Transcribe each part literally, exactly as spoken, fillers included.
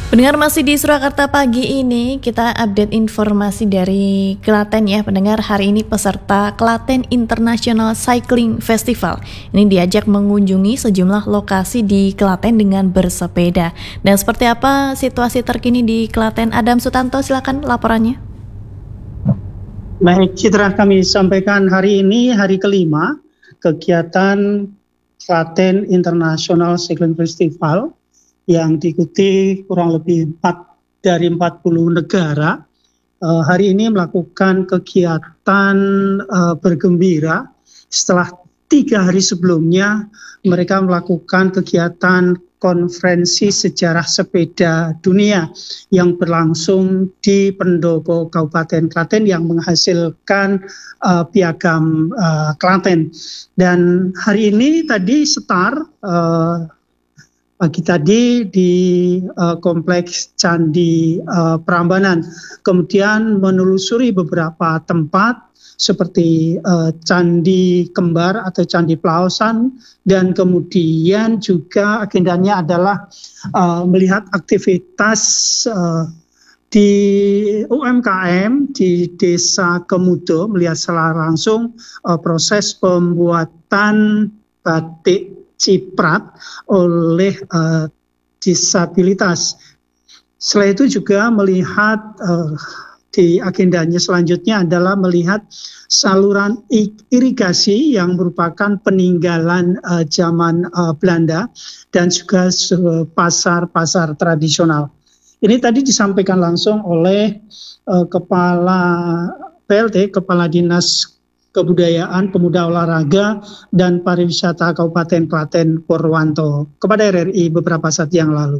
Pendengar, masih di Surakarta pagi ini kita update informasi dari Klaten ya. Pendengar, hari ini peserta Klaten International Cycling Festival ini diajak mengunjungi sejumlah lokasi di Klaten dengan bersepeda. Dan seperti apa situasi terkini di Klaten? Adam Sutanto, silakan laporannya. Baik, Citra, kami sampaikan hari ini hari kelima kegiatan Klaten International Cycling Festival yang diikuti kurang lebih empat dari empat puluh negara. Uh, hari ini melakukan kegiatan uh, bergembira setelah tiga hari sebelumnya mereka melakukan kegiatan konferensi sejarah sepeda dunia yang berlangsung di Pendopo, Kabupaten Klaten, yang menghasilkan uh, piagam uh, Klaten. Dan hari ini tadi start uh, pagi tadi di uh, kompleks Candi uh, Prambanan, kemudian menelusuri beberapa tempat seperti uh, Candi Kembar atau Candi Plaosan, dan kemudian juga agendanya adalah uh, melihat aktivitas uh, di U M K M di Desa Kemudo, melihat secara langsung uh, proses pembuatan batik Ciprat oleh uh, disabilitas. Setelah itu juga melihat uh, di agendanya selanjutnya adalah melihat saluran irigasi yang merupakan peninggalan uh, zaman uh, Belanda, dan juga pasar-pasar tradisional. Ini tadi disampaikan langsung oleh uh, Kepala P L T, Kepala Dinas Kebudayaan, Pemuda, Olahraga, dan Pariwisata Kabupaten Klaten, Purwanto, kepada R R I beberapa saat yang lalu.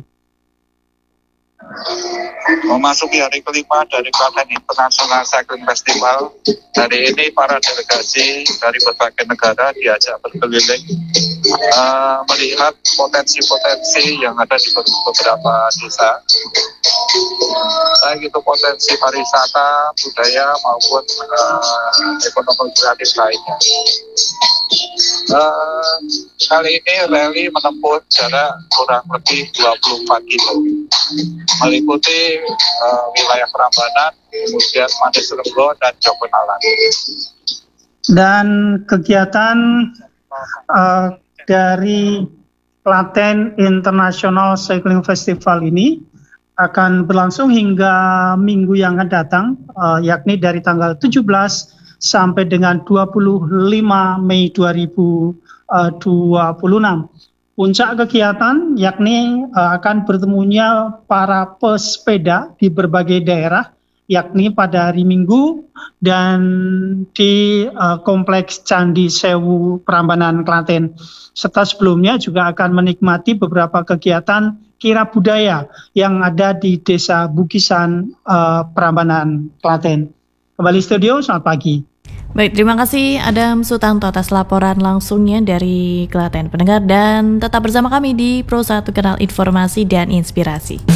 Memasuki hari kelima dari Klaten International Cycling Festival, hari ini para delegasi dari berbagai negara diajak berkeliling uh, melihat potensi-potensi yang ada di beberapa desa, baik itu potensi pariwisata, budaya, maupun uh, ekonomi kreatif lainnya. Uh, kali ini rally menempuh jarak kurang lebih dua puluh empat kilo, meliputi uh, wilayah Prambanan, kemudian Manis Renggo, dan Jogonalan. Dan kegiatan uh, dari Klaten International Cycling Festival ini akan berlangsung hingga minggu yang akan datang, uh, yakni dari tanggal tujuh belas sampai dengan dua puluh lima Mei dua ribu dua puluh enam. Puncak kegiatan yakni uh, akan bertemunya para pesepeda di berbagai daerah, yakni pada hari Minggu dan di uh, Kompleks Candi Sewu Prambanan, Klaten. Serta sebelumnya juga akan menikmati beberapa kegiatan kira budaya yang ada di Desa Bukisan, uh, Prambanan, Klaten. Kembali studio, selamat pagi. Baik, terima kasih Adam Sutanto atas laporan langsungnya dari Klaten. Pendengar, dan tetap bersama kami di Pro satu Kanal Informasi dan Inspirasi.